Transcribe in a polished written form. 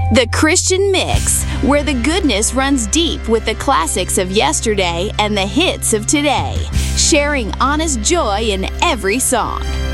The Christian Mix, where the goodness runs deep with the classics of yesterday and the hits of today, sharing honest joy in every song.